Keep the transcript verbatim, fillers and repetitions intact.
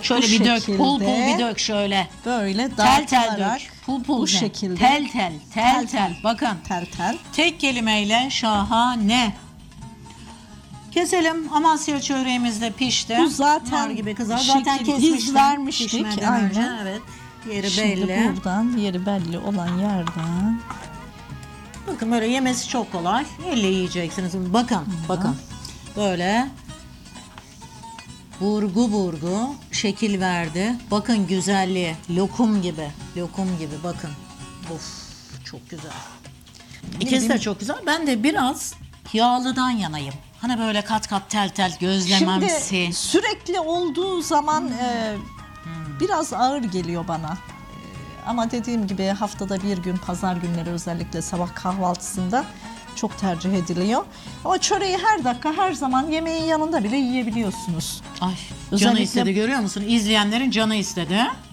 Şöyle Bu bir dök, şekilde. pul pul bir dök şöyle. Böyle Tel tel dağıtılarak dök. Pul pul bu ne? şekilde. Tel tel, tel tel. Bakın. Tel tel. Tek kelimeyle şahane. Keselim. Amasya çöreğimiz de pişti. Bu zaten Nar gibi kızar. şekil, Zaten iz kesmiştim. vermiştik, Pişmeden aynen. önce. Evet. Yeri Şimdi belli. buradan yeri belli olan yerden. Bakın böyle yemesi çok kolay. Elle yiyeceksiniz. Bakın, bakın. Böyle burgu burgu şekil verdi. Bakın güzelliği. Lokum gibi. Lokum gibi bakın. Of, çok güzel. İkisi de çok güzel. Ben de biraz yağlıdan yanayım. Hani böyle kat kat tel tel gözlememsi. Şimdi sürekli olduğu zaman Hmm. e, biraz ağır geliyor bana. E, ama dediğim gibi haftada bir gün, pazar günleri özellikle sabah kahvaltısında çok tercih ediliyor. Ama çöreği her dakika, her zaman yemeğin yanında bile yiyebiliyorsunuz. Ay, canı Özellikle- istedi, görüyor musun? İzleyenlerin canı istedi.